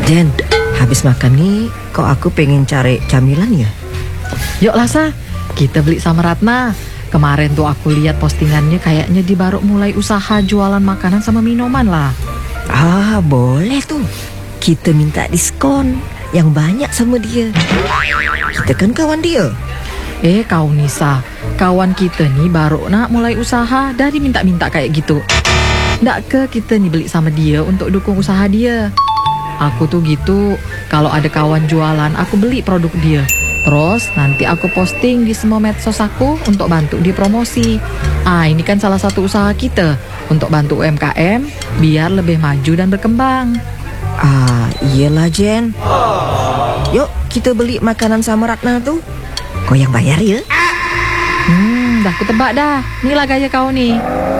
Jen, habis makan nih, kok aku pengen cari camilan ya? Yuk Lasa, kita beli sama Ratna. Kemarin tuh aku lihat postingannya, kayaknya dia baru mulai usaha jualan makanan sama minuman lah. Ah, boleh tuh. Kita minta diskon yang banyak sama dia. Kita kan kawan dia. Kau Nisa, kawan kita nih baru nak mulai usaha, dah diminta-minta kayak gitu. Nggak ke kita nih beli sama dia untuk dukung usaha dia. Aku tuh gitu, kalau ada kawan jualan, aku beli produk dia. Terus nanti aku posting di semua medsos aku untuk bantu dia promosi. Ini kan salah satu usaha kita untuk bantu UMKM biar lebih maju dan berkembang. Iyalah Jen. Yuk kita beli makanan sama Ratna tuh. Kau yang bayar ya? Dah aku tebak dah. Inilah gaya kau nih.